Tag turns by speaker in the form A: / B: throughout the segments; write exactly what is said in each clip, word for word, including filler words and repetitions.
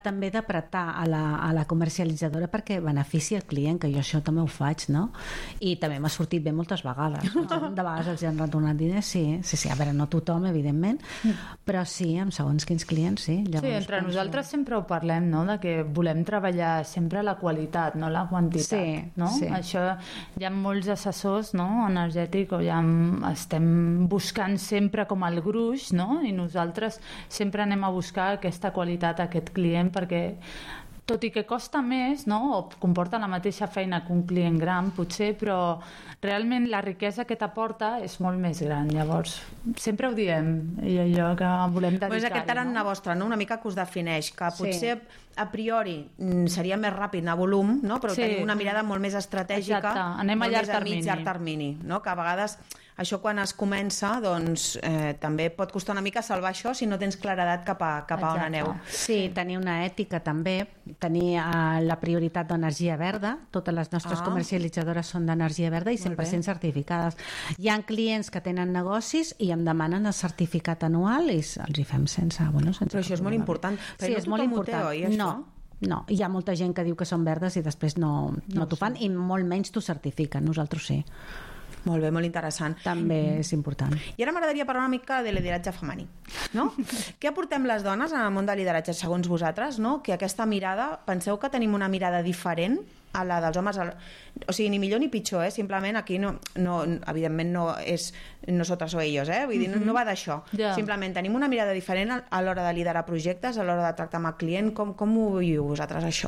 A: també d'apretar a, la, a la comercialitzadora perquè benefici el client, que jo això també ho faig, no? I també m'ha sortit bé moltes vegades. De vegades els han retornat diners, sí, sí, sí, a veure, no tothom, evidentment, però sí, amb segons quins clients, sí. Llavors,
B: sí, entre
A: penso...
B: nosaltres sempre ho parlem, no?, de que volem treballar sempre la qualitat, no la quantitat,
A: sí,
B: no?
A: Sí.
B: Això, hi ha molts assessors, no?, energètics, o ja estem buscant sempre com el gruix, no?, i nosaltres sempre anem a buscar aquesta qualitat a aquest client, perquè tot i que costa més, no?, o comporta la mateixa feina que un client gran, potser, però realment la riquesa que t'aporta és molt més gran. Llavors, sempre ho diem, i allò que volem dedicar-hi.
C: Pues aquest tarannà no? vostre, no? Una mica que us defineix, que potser sí. a priori seria més ràpid anar a volum, no? Però sí. tenim una mirada molt més estratègica,
B: Exacte. Anem a
C: molt
B: llarg
C: més a
B: termini.
C: mig llarg termini, no? Que a vegades això quan es comença, doncs eh, també pot costar una mica salvar això si no tens claredat cap a, cap a on aneu.
A: Sí, tenir una ètica també, tenir uh, la prioritat d'energia verda, totes les nostres ah. comercialitzadores són d'energia verda i cent per cent certificades. Hi ha clients que tenen negocis i em demanen el certificat anual i els hi fem sense... Bueno, sense
C: Però això és molt important.
A: Sí,
C: no
A: és molt important.
C: Té, oi,
A: no, no, hi ha molta gent que diu que són verdes i després no, no, no t'ho fan i molt menys t'ho certifiquen, nosaltres sí.
C: Molt bé, molt interessant.
A: També és important.
C: I ara m'agradaria parlar una mica de lideratge femení, no? Què aportem les dones en el món de lideratge segons vosaltres, no? Que aquesta mirada, penseu que tenim una mirada diferent a la dels homes, o sigui, ni millor ni pitjor, eh? Simplement aquí no, no, evidentment no és nosotras o ellos, eh? Vull dir, no, no va d'això.
B: Yeah.
C: Simplement tenim una mirada diferent a, a l'hora de liderar projectes, a l'hora de tractar amb el client. Com, com ho viu vosaltres, això?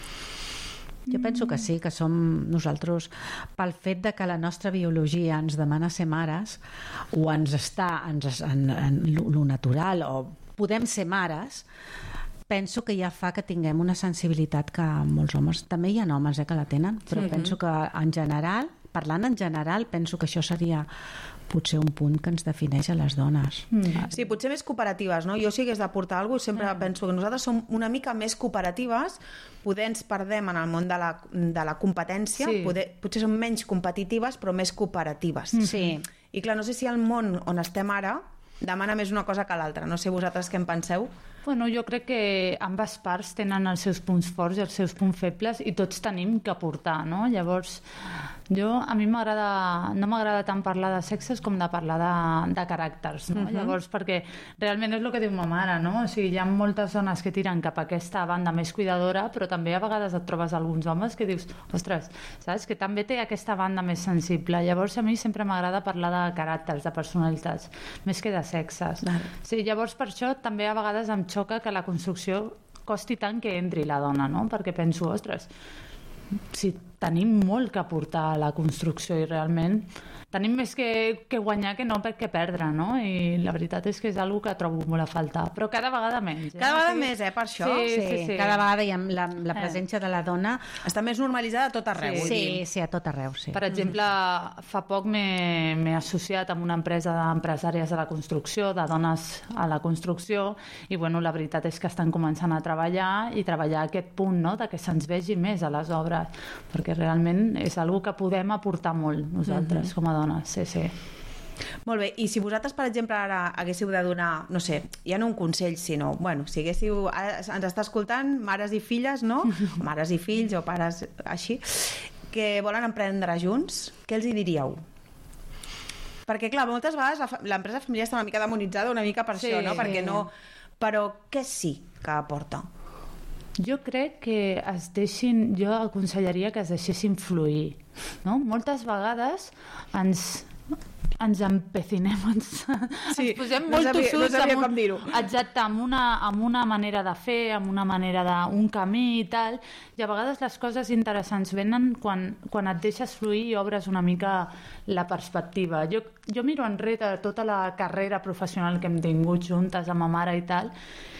A: Jo penso que sí, que som nosaltres, pel fet de que la nostra biologia ens demana ser mares, o ens està ens, en, en lo natural, o podem ser mares, penso que ja fa que tinguem una sensibilitat que molts homes, també hi ha homes eh, que la tenen, però mm-hmm. penso que en general, parlant en general, penso que això seria potser un punt que ens defineix a les dones.
C: Mm. Sí, potser més cooperatives, no? Jo si hagués d'aportar alguna cosa, sempre mm. penso que nosaltres som una mica més cooperatives, poder ens perdem en el món de la, de la competència, sí. poder, potser som menys competitives, però més cooperatives.
A: Mm. Sí.
C: I clar, no sé si el món on estem ara demana més una cosa que l'altra. No sé vosaltres què en penseu?
B: Bueno, jo crec que ambes parts tenen els seus punts forts i els seus punts febles i tots tenim que aportar, no? Llavors, jo, a mi m'agrada, no m'agrada tant parlar de sexes com de parlar de, de caràcters, no? Uh-huh. Llavors, perquè realment és el que diu ma mare, no? O sigui, hi ha moltes dones que tiren cap a aquesta banda més cuidadora, però també a vegades et trobes alguns homes que dius, ostres, saps? Que també té aquesta banda més sensible. Llavors, a mi sempre m'agrada parlar de caràcters, de personalitats, més que de sexes. Vale. Sí, llavors, per això també a vegades em xoca que la construcció costi tant que entri la dona, no? Perquè penso, ostres, si tenim molt que aportar a la construcció i realment tenim més que, que guanyar que no que perdre, no? I la veritat és que és una que trobo molt a faltar, però cada vegada menys. Eh?
C: Cada vegada sí. més, eh, per això?
A: Sí, sí, sí, sí. Cada vegada hi ha la, la presència eh. de la dona.
C: Està més normalitzada a tot arreu.
A: Sí, sí, sí, a tot arreu, sí.
B: Per exemple, fa poc m'he associat amb una empresa d'empresàries de la construcció, de dones a la construcció, i bueno, la veritat és que estan començant a treballar i treballar aquest punt, no?, de que se'ns vegi més a les obres, perquè realment és una que podem aportar molt nosaltres mm-hmm. com a dones, sí, sí.
C: Molt bé, i si vosaltres, per exemple, ara haguéssiu de donar, no sé, ja no un consell, sinó, bueno, si haguéssiu, ara ens està escoltant mares i filles, no? Mares i fills o pares així, que volen emprendre junts, què els hi diríeu? Perquè, clar, moltes vegades l'empresa familiar està una mica demonitzada, una mica per sí, això, no? Perquè no... Però què sí que aporta?
B: Jo crec que es deixin, jo aconsellaria que es deixessin fluir, no? Moltes vegades ens, ens empecinem, ens,
C: sí,
B: ens posem
C: no
B: molt
C: sabia,
B: tossuts
C: no sabia
B: amb,
C: com dir-ho.
B: Exacte, amb una, amb una manera de fer, amb una manera d'un camí i tal, i a vegades les coses interessants venen quan, quan et deixes fluir i obres una mica la perspectiva. Jo, jo miro enrere tota la carrera professional que hem tingut juntes amb ma mare i tal,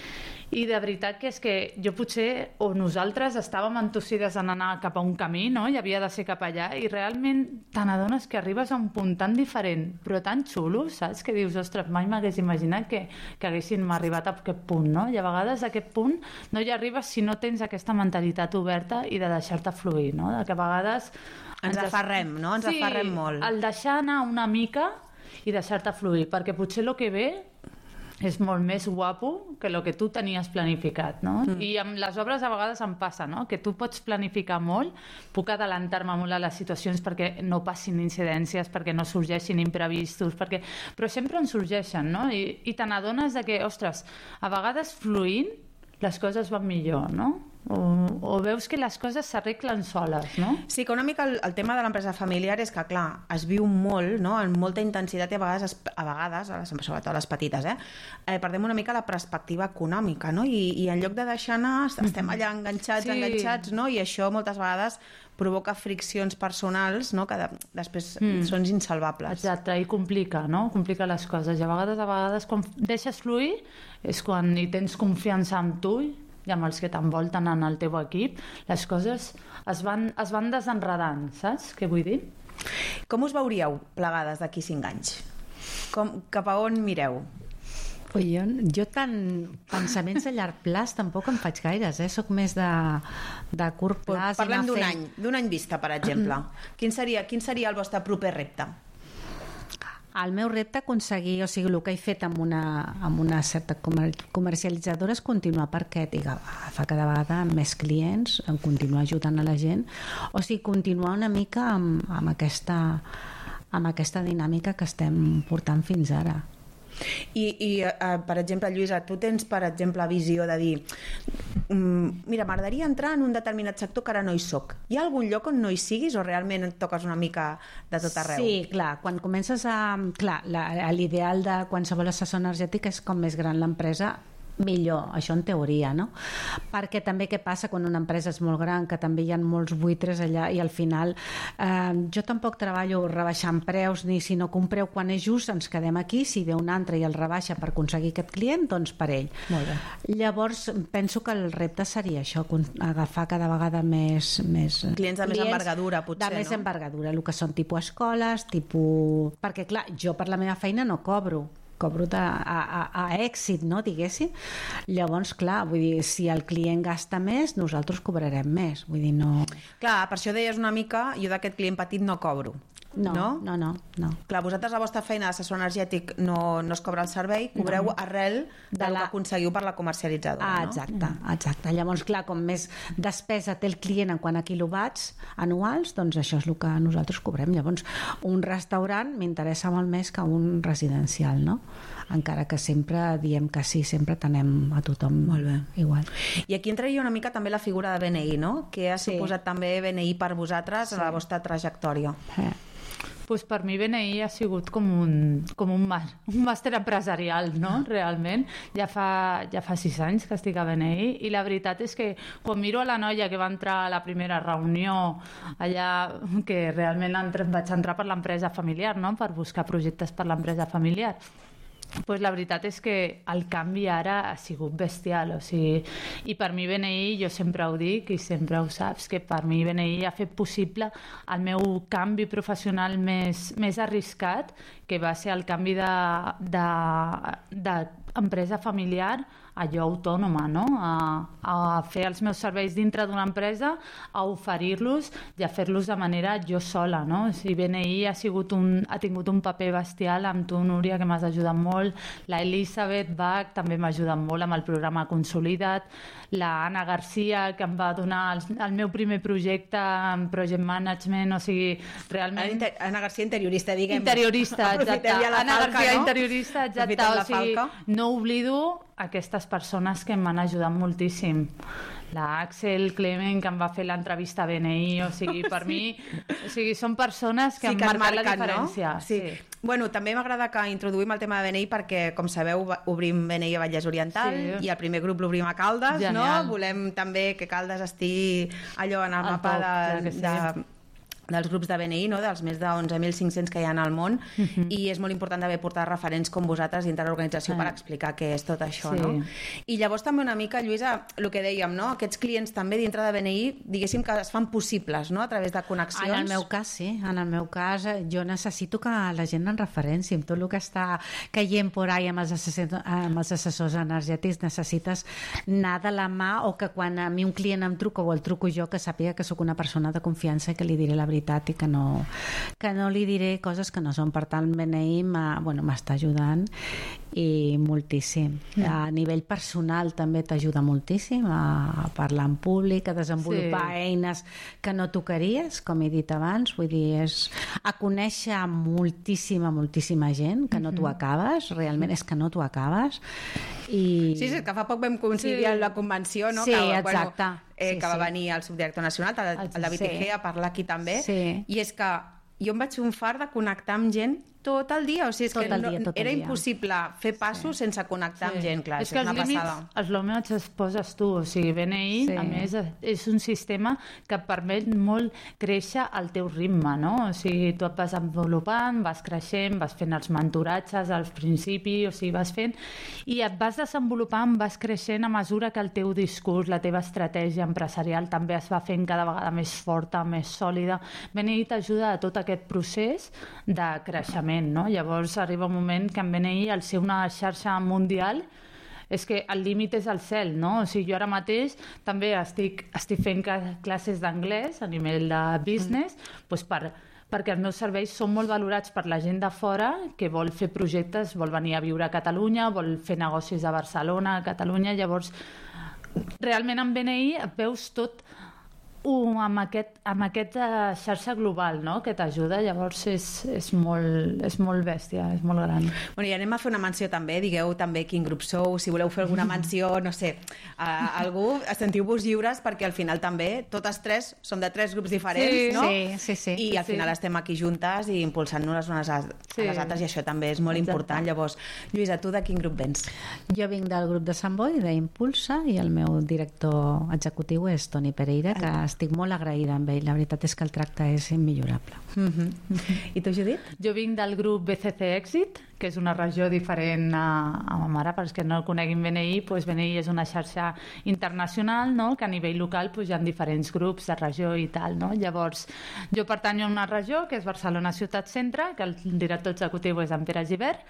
B: i de veritat que és que jo potser o nosaltres estàvem entusides en anar cap a un camí, no? I havia de ser cap allà, i realment te n'adones que arribes a un punt tan diferent però tan xulo, saps? Que dius, ostres, mai m'hagués imaginat que, que haguéssim arribat a aquest punt, no? I a vegades a aquest punt no hi arribes si no tens aquesta mentalitat oberta i de deixar-te fluir, no? De que a vegades
C: ens, ens aferrem, no? Ens
B: sí,
C: aferrem molt.
B: El deixar anar una mica i deixar-te fluir, perquè potser el que ve és molt més guapo que el que tu tenies planificat, no? Mm. I amb les obres a vegades em passa, no? Que tu pots planificar molt, puc adelantar-me molt a les situacions perquè no passin incidències, perquè no sorgeixin imprevistos, perquè... però sempre en sorgeixen, no? I, i te n'adones de que, ostres, a vegades fluint les coses van millor, no? O, o veus que les coses s'arreglen soles, no?
C: Sí, que una mica el, el tema de l'empresa familiar és que, clar, es viu molt, no?, amb molta intensitat i a vegades, a vegades a les, sobretot a les petites, eh? eh, perdem una mica la perspectiva econòmica, no? I, i en lloc de deixar anar, estem allà enganxats, sí. enganxats, no? I això moltes vegades provoca friccions personals, no?, que de, després mm. són insalvables.
B: Exacte, i complica, no? Complica les coses. I a vegades, a vegades, quan deixes fluir, és quan hi tens confiança en tu i amb els que t'envolten en el teu equip, les coses es van, es van desenredant, saps què vull dir?
C: Com us veuríeu plegades d'aquí cinc anys? Com, cap a on mireu?
A: Pues jo, jo tant pensaments a llarg plaç tampoc en faig gaires, eh? Soc més de, de curt plaç.
C: Parlem d'un any, d'un any vista, per exemple. Quin seria, quin seria el vostre proper repte?
A: El meu repte aconseguir, o sigui, el que he fet amb una, amb una certa comer comercialitzadora és continuar perquè fa cada vegada més clients, continuar ajudant a la gent, o sigui, continuar una mica amb, amb, aquesta, amb aquesta dinàmica que estem portant fins ara.
C: I, i uh, per exemple, Lluïsa, tu tens, per exemple, visió de dir um, mira, m'agradaria entrar en un determinat sector que ara no hi soc. Hi ha algun lloc on no hi siguis o realment et toques una mica de tot arreu?
A: Sí, clar, quan comences a... Clar, l'ideal de qualsevol assessor energètic és com més gran l'empresa, millor, això en teoria, no? Perquè també què passa quan una empresa és molt gran, que també hi ha molts buitres allà i al final eh, jo tampoc treballo rebaixant preus ni si no compreu quan és just ens quedem aquí, si ve un altre i el rebaixa per aconseguir aquest client, doncs per ell.
C: Molt bé.
A: Llavors penso que el repte seria això, agafar cada vegada més, més
C: clients de més envergadura, potser,
A: de més
C: no?
A: envergadura, el que són tipus escoles, tipus... perquè clar, jo per la meva feina no cobro, cobro a, a, a èxit, no, diguéssim. Llavors, clar, vull dir, si el client gasta més, nosaltres cobrarem més. Vull dir, no...
C: Clar, per això deies una mica, jo d'aquest client petit no cobro.
A: No,
C: no,
A: no, no, no.
C: Clar, vosaltres la vostra feina d'assessor energètic no, no es cobra el servei, cobreu no. arrel del de la... que aconseguiu per la comercialitzadora,
A: ah, exacte, no? Exacte. Llavors, clar, com més despesa té el client en quant a quilowatts anuals, doncs això és el que nosaltres cobrem. Llavors, un restaurant m'interessa molt més que un residencial, no? Encara que sempre diem que sí, sempre tenem a tothom molt bé, igual.
C: I aquí entraria una mica també la figura de B N I, no? Què ha sí. suposat també B N I per vosaltres sí. a la vostra trajectòria?
A: Eh.
B: Pues per mi B N I ha sigut com un, com un, un màster empresarial, no? Realment. Ja fa, ja fa sis anys que estic a B N I i la veritat és que quan miro a la noia que va entrar a la primera reunió allà, que realment entre, vaig entrar per l'empresa familiar, no? Per buscar projectes per l'empresa familiar, pues la veritat és que el canvi ara ha sigut bestial, o sigui, i per mi B N I, jo sempre ho dic i sempre ho saps, que per mi B N I ha fet possible el meu canvi professional més, més arriscat, que va ser el canvi de, de, de empresa familiar a jo autònoma, no? A, a fer els meus serveis dintre d'una empresa, a oferir-los i a fer-los de manera jo sola, no? O sigui, B N I ha, sigut un, ha tingut un paper bestial amb tu, Núria, que m'has ajudat molt, la Elisabet Bach també m'ha ajudat molt amb el programa Consolidat, la Anna Garcia, que em va donar el, el meu primer projecte en Project Management, o sigui, realment...
C: Anna Garcia, interiorista, diguem.
B: Interioista, exacte. Anna
C: falca,
B: Garcia,
C: no?
B: interiorista, exacte. O sigui, no oblido aquestes persones que m'han ajudat moltíssim. La Axel Clement, que em va fer l'entrevista a B N I, o sigui, per sí. mi, o sigui, són persones que sí, han marcat marquen, la diferència.
C: No? Sí. sí. Bueno, també m'agrada que introduïm el tema de B N I perquè, com sabeu, obrim B N I a Vallès Oriental sí. i el primer grup l'obrim a Caldes, Genial. no? Volem també que Caldes estigui allò en el, el mapa top, de, sí. de dels grups de B N I, no? Dels més de onze mil cinc-cents que hi ha al món, uh-huh. i és molt important d'haver portat referents com vosaltres dintre l'organització sí. per explicar què és tot això, sí. no? I llavors també una mica, Lluïsa, el que dèiem, no? Aquests clients també dintre de B N I, diguéssim que es fan possibles, no? A través de connexions.
A: En el meu cas, sí. En el meu cas, jo necessito que la gent en referència amb tot el que està caient por ahí amb els, assessors, amb els assessors energètics, necessites anar de la mà, o que quan a mi un client em truca o el truco jo, que sàpiga que sóc una persona de confiança i que li diré la veritat veritat i que no, que no li diré coses que no són. Per tant, B N I m'ha, bueno, m'està ajudant i moltíssim. Mm. A nivell personal també t'ajuda moltíssim a parlar en públic, a desenvolupar sí. eines que no tocaries, com he dit abans, vull dir, és a conèixer moltíssima, moltíssima gent que no mm-hmm. t'ho acabes, realment és que no t'ho acabes. I...
C: Sí, sí, que fa poc vam coincidir sí. a la convenció, no?
A: Sí,
C: que,
A: exacte.
C: Bueno, eh,
A: sí,
C: que va
A: sí.
C: venir el subdirector nacional, el, el David sí. Igea, a parlar aquí també,
A: sí.
C: i és que jo em vaig fer un fart de connectar amb gent tot el dia, o sigui, és
A: tot
C: que
A: el
C: no,
A: dia, tot
C: era
A: el dia.
C: impossible fer passos sí. sense connectar sí. amb gent, clar,
B: és que
C: és
B: els
C: una
B: límits
C: passada.
B: els límits els poses tu, o sigui, B N I sí. a més és un sistema que et permet molt créixer al teu ritme, no? O sigui, tu et vas desenvolupant, vas creixent, vas fent els mentoratges al principi, o sigui, vas fent i et vas desenvolupant, vas creixent a mesura que el teu discurs, la teva estratègia empresarial també es va fent cada vegada més forta, més sòlida. B N I t'ajuda a tot aquest procés de creixement, no? Llavors arriba un moment que en B N I, al ser una xarxa mundial, és que el límit és el cel, no? O sigui, jo ara mateix també estic, estic fent classes d'anglès a nivell de business, mm. doncs per, perquè els meus serveis són molt valorats per la gent de fora que vol fer projectes, vol venir a viure a Catalunya, vol fer negocis a Barcelona, a Catalunya, llavors realment en B N I et veus tot Uh, amb, aquest, amb aquesta xarxa global, no?, que t'ajuda, llavors és, és, molt, és molt bèstia, és molt gran.
C: Bueno, i anem a fer una menció també, digueu també quin grup sou, si voleu fer alguna menció, no sé, a algú, sentiu-vos lliures, perquè al final també, totes tres, som de tres grups diferents,
A: sí,
C: no?
A: Sí, sí, sí.
C: I al
A: sí.
C: final estem aquí juntes i impulsant-nos les unes a, sí. a les altres, i això també és molt Exacte. important. Llavors, Lluïsa, tu de quin grup vens?
A: Jo vinc del grup de Sant Boi, d'Impulsa, i el meu director executiu és Toni Pereira, que estic molt agraïda amb ell. La veritat és que el tracte és immillorable.
C: Mm-hmm. I tu, Judit?
B: Jo vinc del grup B C C Exit, que és una regió diferent a, a ma mare, perquè que no coneguin B N I, doncs B N I és una xarxa internacional, no?, que a nivell local doncs, hi ha diferents grups de regió i tal, no? Llavors, jo pertanyo a una regió que és Barcelona Ciutat Centre, que el director executiu és en Pere Gibert,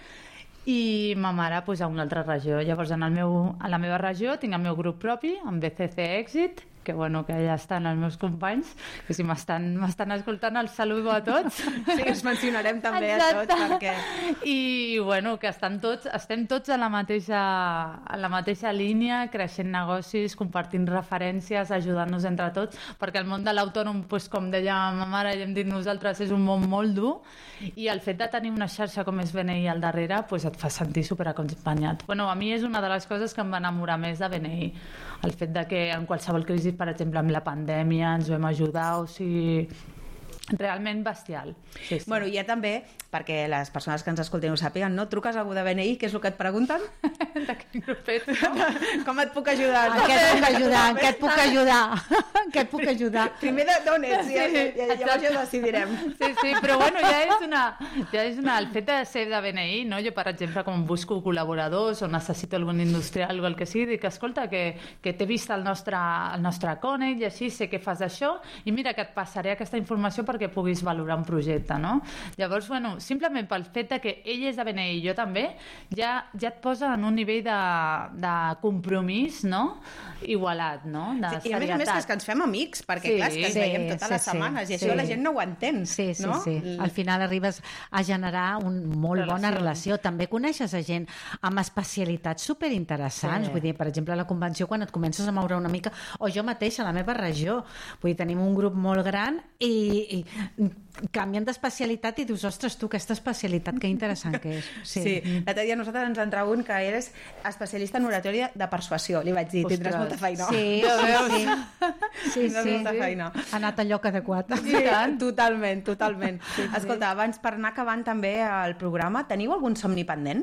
B: i ma mare pues, a una altra regió. Llavors, en el meu, a la meva regió tinc el meu grup propi, amb B C C Exit, que bueno, que ja estan els meus companys, que si m'estan m'estan escoltant, els saludo a tots.
C: Sí, els mencionarem també Exacte. a tots, perquè...
B: I bueno, que estan tots, estem tots a la mateixa, a la mateixa línia, creixent negocis, compartint referències, ajudant-nos entre tots, perquè el món de l'autònom, pues, com deia ma mare i hem dit nosaltres, és un món molt dur, i el fet de tenir una xarxa com és B N I al darrere, pues, et fa sentir superacompanyat. Bueno, a mi és una de les coses que em va enamorar més de B N I, el fet de que en qualsevol crisi, per exemple, amb la pandèmia, ens vam ajudar, o sigui, realment bestial. Sí, sí.
C: Bueno, i ja també, perquè les persones que ens escolten ho sàpiguen, no? Truques a algú de B N I, què és el que et pregunten?
B: De quin grup ets, no?
C: Com et puc ajudar?
A: En què et puc ajudar? En què et puc ajudar? En què et puc ajudar?
C: Primer d'on ets, ja, ja, ja, llavors ja ho decidirem.
B: Sí, sí, però bueno, ja és una... Ja és una el fet de ser de B N I, no? Jo, per exemple, com busco col·laboradors o necessito algun industrial o el que sigui, dic, escolta, que, que t'he vist el nostre, el nostre Connect i així sé que fas això i mira que et passaré aquesta informació perquè puguis valorar un projecte, no? Llavors, bueno, simplement pel fet de que ell és de B N I i jo també, ja, ja et posa en un nivell de, de compromís, no?, igualat, no?, de
C: sí, i a més a més que, és que ens fem amics, perquè sí, clar, és que ens sí, veiem totes sí, les setmanes sí, i això sí. la gent no ho entén,
A: sí, sí,
C: no?
A: Sí, sí. Al final arribes a generar una molt relació. bona relació. També coneixes a gent amb especialitats superinteressants, sí. vull dir, per exemple, a la convenció, quan et comences a moure una mica, o jo mateixa, a la meva regió, vull dir, tenim un grup molt gran i, i canvien d'especialitat i dius, ostres, tu, aquesta especialitat, que interessant que és.
C: Sí, sí. L'altre dia nosaltres ens entra un que eres especialista en oratòria de persuasió. Li vaig dir, ostres. Tindràs molta feina.
A: Sí, sí, sí. sí,
C: tindràs
A: sí.
C: molta feina.
A: Ha anat al lloc adequat.
C: Sí, totalment, totalment. Sí, sí. Escolta, abans per anar acabant també el programa, teniu algun somni pendent?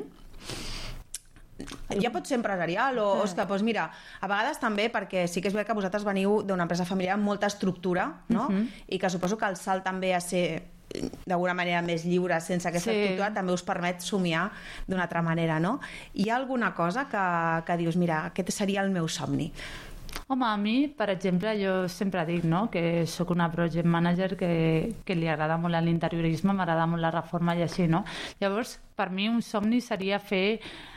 C: Ja pot ser empresarial o, ostres, doncs mira, a vegades també, perquè sí que és veritat que vosaltres veniu d'una empresa familiar amb molta estructura, no? Uh-huh. I que suposo que el salt també a ser d'alguna manera més lliure sense aquesta sí. estructura també us permet somiar d'una altra manera, no? Hi ha alguna cosa que, que dius, mira, aquest seria el meu somni?
B: Home, a mi, per exemple, jo sempre dic, no?, que sóc una project manager que, que li agrada molt l'interiorisme, m'agrada molt la reforma i així, no? Llavors, per mi un somni seria fer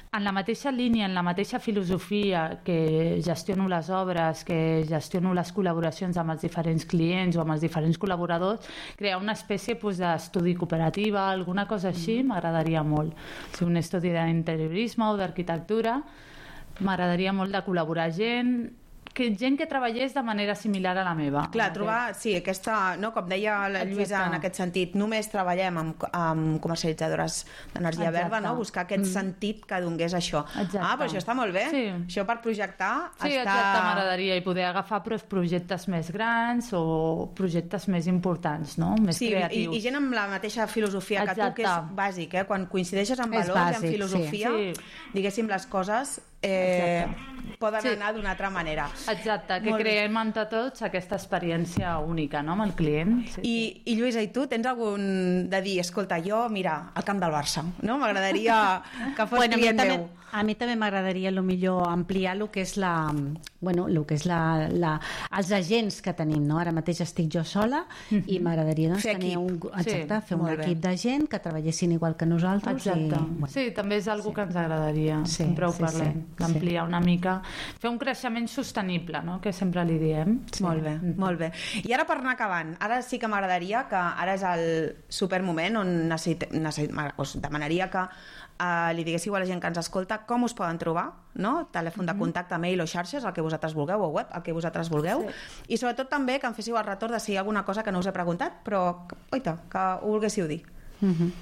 B: en la mateixa línia, en la mateixa filosofia que gestiono les obres, que gestiono les col·laboracions amb els diferents clients o amb els diferents col·laboradors, crear una espècie pues, d'estudi cooperativa, alguna cosa així, mm. m'agradaria molt. Si un estudi d'interiorisme o d'arquitectura, m'agradaria molt de col·laborar gent, que gent que treballés de manera similar a la meva.
C: Clar, trobar, sí, aquesta, no, com deia la Lluïsa, Exacte. En aquest sentit, només treballem amb, amb comercialitzadores d'energia Exacte. Verda, no? Buscar aquest mm. sentit que donés això. Exacte. Ah, però això està molt bé. Sí. Això per projectar
B: sí,
C: està...
B: exacte, m'agradaria, i poder agafar projectes més grans o projectes més importants, no? Més
C: sí,
B: creatius.
C: I, i gent amb la mateixa filosofia
B: Exacte.
C: que tu, que és bàsic, eh? Quan coincideixes en valors
A: bàsic,
C: i en filosofia,
B: sí.
C: diguéssim, les coses eh, poden
B: sí.
C: anar d'una altra manera.
B: Exacte, que Molt creem entre tots aquesta experiència única, no?, amb el client. Sí,
C: I,
B: sí.
C: I Lluïsa, i tu tens algun de dir, escolta, jo, mira, al camp del Barça, no? M'agradaria que fos bueno, client meu.
A: A mi també m'agradaria lo millor ampliar el que és la, bueno, lo que és la, la, els agents que tenim, no? Ara mateix estic jo sola mm-hmm. i m'agradaria doncs, tenir un, exacte, sí, fer un equip bé. De gent que treballessin igual que nosaltres.
B: Exacte.
A: I, bueno.
B: Sí, també és algo
A: sí.
B: que ens agradaria,
A: sí,
B: sempre ho
A: sí,
B: parlem,
A: sí,
B: d'ampliar
A: sí.
B: una mica, fer un creixement sostenible, no?, que sempre li diem.
C: Sí. Molt bé, mm. molt bé. I ara per anar acabant, ara sí que m'agradaria que ara és el supermoment on necessit, necessit, us demanaria que Uh, li diguéssiu a la gent que ens escolta com us poden trobar, no? Telèfon de contacte, mail o xarxes, el que vosaltres vulgueu, o web, el que vosaltres vulgueu, sí. I sobretot també que em féssiu el retorn de si hi ha alguna cosa que no us he preguntat, però, oita, que ho volguéssiu dir.
A: Mm-hmm.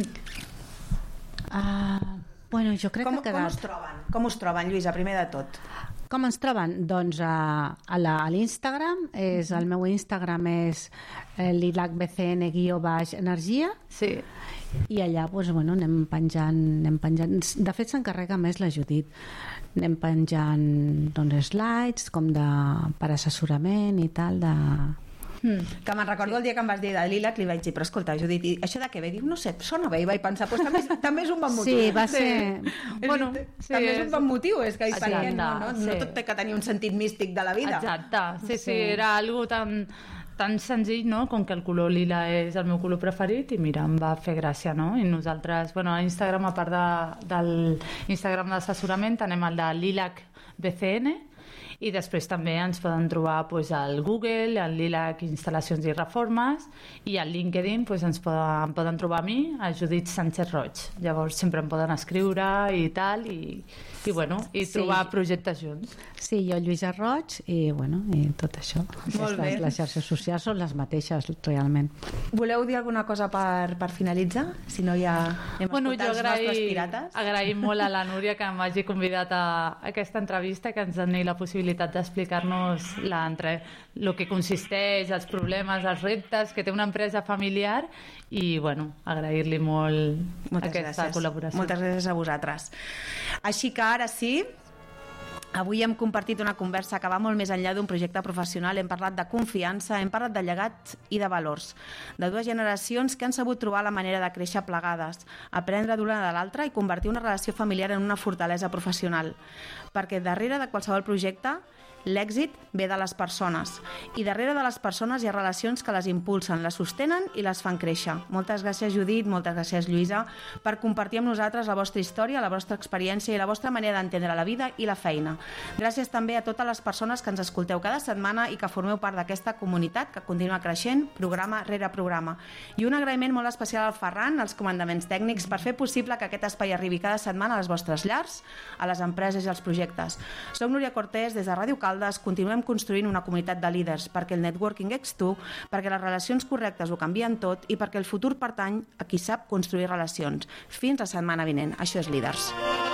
A: Mm. Uh, bueno, jo crec
C: com,
A: que ha quedat...
C: Com us troben? Com us troben, Lluïsa, primer de tot?
A: Com ens troben? Doncs a, a l'Instagram, és, el meu Instagram és eh, lilacbcn guió baix energia.
B: Sí.
A: I allà doncs, bueno, anem penjant, anem penjant. De fet s'encarrega més la Judit, anem penjant doncs, slides com de, per assessorament i tal de...
C: Mm. Que me'n recordo sí. El dia que em vas dir de Lilac, li vaig dir, però escolta, Judit, i això de què ve? Diu, no sé, sona bé, i vaig pensar, pues, també, també és un bon motiu.
A: Sí, va ser...
C: Sí.
A: Bueno,
C: sí, també és un bon motiu, és que hi perquè no, no,
B: sí.
C: no tot té que tenir un sentit místic de la vida.
B: Exacte, sí, sí, sí. Era algo tan... tan senzill, no?, com que el color lila és el meu color preferit i mira, em va fer gràcia, no? I nosaltres, bueno, a Instagram, a part de, del Instagram d'assessorament, tenem el de Lilac B C N i després també ens poden trobar pues, al Google, al Lilac Instal·lacions i Reformes, i al LinkedIn pues, ens poden, em poden trobar a mi, a Judit Sánchez Roig. Llavors sempre em poden escriure i tal, i, i, bueno, i sí. trobar projectes junts.
A: Sí, jo Lluïsa Roig i, bueno, i tot això.
C: Molt bé.
A: Les xarxes socials són les mateixes, realment.
C: Voleu dir alguna cosa per, per finalitzar? Si no ja hem
B: bueno,
C: escoltat els
B: agraï,
C: nostres pirates.
B: Agraïm molt a la Núria que m'hagi convidat a aquesta entrevista, que ens doni la possibilitat d'explicar-nos el que consisteix, els problemes, els reptes que té una empresa familiar i, bueno, agrair-li molt
C: Moltes
B: aquesta
C: gràcies.
B: col·laboració.
C: Moltes gràcies a vosaltres. Així que ara sí, avui hem compartit una conversa que va molt més enllà d'un projecte professional. Hem parlat de confiança, hem parlat de llegat i de valors, de dues generacions que han sabut trobar la manera de créixer plegades, aprendre d'una de l'altra i convertir una relació familiar en una fortalesa professional. Perquè darrere de qualsevol projecte l'èxit ve de les persones i darrere de les persones hi ha relacions que les impulsen, les sostenen i les fan créixer. Moltes gràcies, Judit, moltes gràcies, Lluïsa, per compartir amb nosaltres la vostra història, la vostra experiència i la vostra manera d'entendre la vida i la feina. Gràcies també a totes les persones que ens escolteu cada setmana i que formeu part d'aquesta comunitat que continua creixent programa rere programa. I un agraïment molt especial al Ferran, als comandaments tècnics, per fer possible que aquest espai arribi cada setmana a les vostres llars, a les empreses i als projectes. Soc Núria Cortés, des de Ràdio Caldes, continuem construint una comunitat de líders perquè el networking ets tu, perquè les relacions correctes ho canvien tot i perquè el futur pertany a qui sap construir relacions. Fins la setmana vinent. Això és Líders.